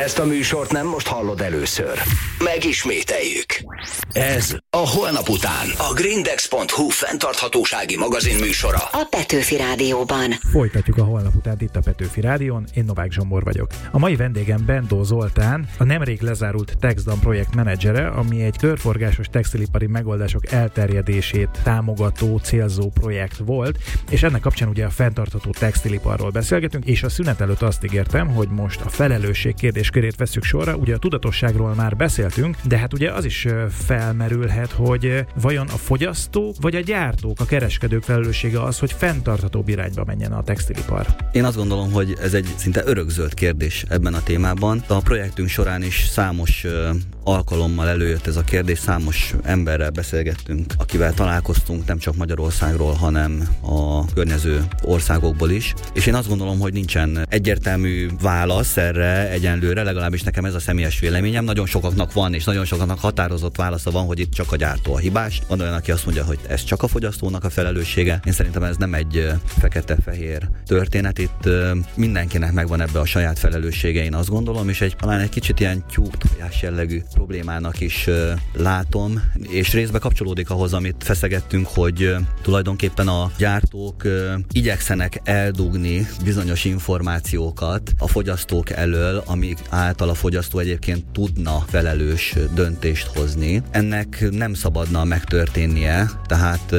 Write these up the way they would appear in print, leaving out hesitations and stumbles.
Ezt a műsort nem most hallod először. Megismételjük. Ez a Holnap után a Grindex.hu fenntarthatósági magazin műsora a Petőfi Rádióban. Folytatjuk a Holnap után itt a Petőfi Rádión, én Novák Zsombor vagyok. A mai vendégem Bendó Zoltán, a nemrég lezárult TextDan projekt menedzsere, ami egy körforgásos textilipari megoldások elterjedését támogató, célzó projekt volt, és ennek kapcsán ugye a fenntartható textiliparról beszélgetünk, és a szünet előtt azt ígértem, hogy most a felelősség kérdéskörét vesszük sorra. Ugye a tudatosságról már beszéltünk, de hát ugye az is felmerülhet, hogy vajon a fogyasztók vagy a gyártók, a kereskedők felelőssége az, hogy fenntarthatóbb irányba menjen a textilipar? Én azt gondolom, hogy ez egy szinte örökzöld kérdés ebben a témában. A projektünk során is számos alkalommal előjött ez a kérdés, számos emberrel beszélgettünk, akivel találkoztunk nem csak Magyarországról, hanem a környező országokból is. És én azt gondolom, hogy nincsen egyértelmű válasz erre egyenlőre, legalábbis nekem ez a személyes véleményem. Nagyon sokaknak van, és nagyon sokaknak határozott válasza van, hogy itt csak a gyártó a hibás. Van olyan, aki azt mondja, hogy ez csak a fogyasztónak a felelőssége. Én szerintem ez nem egy fekete-fehér történet. Itt mindenkinek megvan ebbe a saját felelőssége, én azt gondolom, és talán egy kicsit ilyen tyúk-tojás jellegű problémának is látom, és részbe kapcsolódik ahhoz, amit feszegettünk, hogy tulajdonképpen a gyártók igyekszenek eldugni bizonyos információkat a fogyasztók elől, amik által a fogyasztó egyébként tudna felelős döntést hozni. Ennek nem szabadna megtörténnie, tehát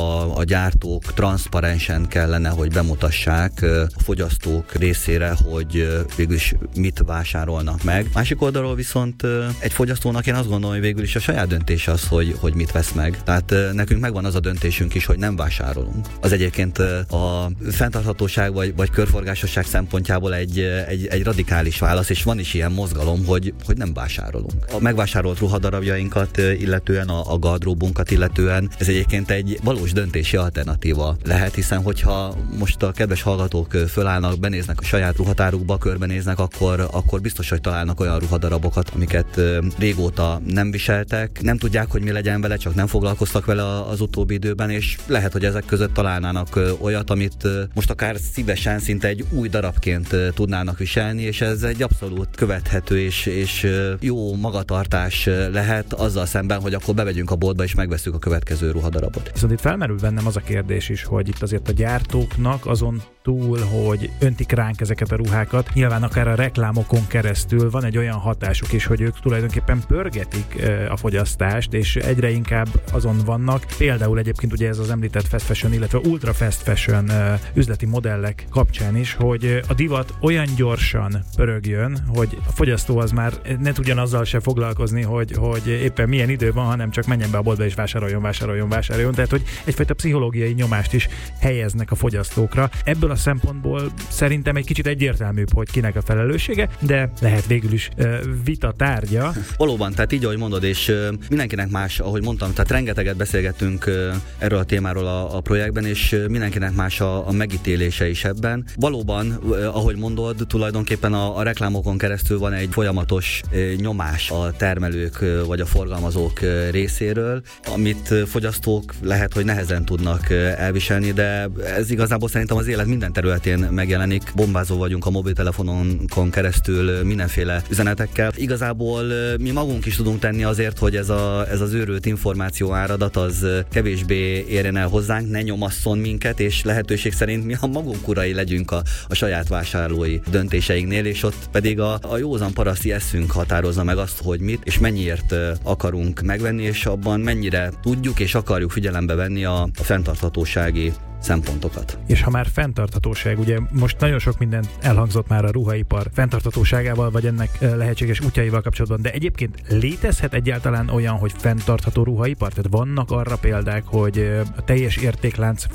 a gyártók transzparensen kellene, hogy bemutassák a fogyasztók részére, hogy végül is mit vásárolnak meg. Másik oldalról viszont egy fogyasztónak én azt gondolom, hogy végül is a saját döntés az, hogy mit vesz meg. Tehát nekünk megvan az a döntésünk is, hogy nem vásárolunk. Az egyébként a fenntarthatóság vagy körforgásosság szempontjából egy radikális válasz, és van is ilyen mozgalom, hogy nem vásárolunk. A megvásárolt ruhadarabjainkat illetően, a gardróbunkat illetően ez egyébként egy valós döntési alternatíva lehet, hiszen hogyha most a kedves hallgatók fölállnak, benéznek a saját ruhatárukba, körbenéznek, akkor biztos, hogy találnak olyan ruhadarabokat, amiket régóta nem viseltek, nem tudják, hogy mi legyen vele, csak nem foglalkoztak vele az utóbbi időben, és lehet, hogy ezek között találnának olyat, amit most akár szívesen, szinte egy új darabként tudnának viselni, és ez egy abszolút követhető és jó magatartás lehet azzal szemben, hogy akkor bemegyünk a boltba és megveszünk a következő ruhadarabot. Viszont itt felmerül bennem az a kérdés is, hogy itt azért a gyártóknak azon túl, hogy öntik ránk ezeket a ruhákat, nyilván akár a reklámokon keresztül van egy olyan hatásuk is, hogy ők tulajdonképpen pörgetik a fogyasztást, és egyre inkább azon vannak. Például egyébként ugye ez az említett fast fashion, illetve ultra fast fashion üzleti modellek kapcsán is, hogy a divat olyan gyorsan pörögjön, hogy a fogyasztó az már ne tudjon azzal se foglalkozni, hogy éppen milyen idő van, hanem csak menjen be a boltba és vásároljon. Tehát, hogy egyfajta pszichológiai nyomást is helyeznek a fogyasztókra. Ebből a szempontból szerintem egy kicsit egyértelműbb, hogy kinek a felelőssége, de lehet végül is vita tárgya. Valóban, tehát így, ahogy mondod, és mindenkinek más, ahogy mondtam, tehát rengeteget beszélgettünk erről a témáról a projektben, és mindenkinek más a megítélése is ebben. Valóban, ahogy mondod, tulajdonképpen a reklámokon keresztül van egy folyamatos nyomás a termelők vagy a forgalmazók részéről, amit fogyasztók lehet, hogy nehezen tudnak elviselni, de ez igazából szerintem az élet minden területén megjelenik. Bombázó vagyunk a mobiltelefononkon keresztül mindenféle üzenetekkel. Igazából mi magunk is tudunk tenni azért, hogy ez az őrült információ áradat az kevésbé érjen el hozzánk, ne nyomasszon minket, és lehetőség szerint mi a magunk urai legyünk a saját vásárlói döntéseinknél, és ott pedig a józan paraszti eszünk határozza meg azt, hogy mit és mennyiért akarunk megvenni, és abban mennyire tudjuk és akarjuk figyelembe venni a fenntarthatósági szempontokat. És ha már fenntarthatóság, ugye most nagyon sok minden elhangzott már a ruhaipar fenntarthatóságával, vagy ennek lehetséges útjaival kapcsolatban, de egyébként létezhet egyáltalán olyan, hogy fenntartható ruhaipar? Tehát vannak arra példák, hogy a teljes értéklánc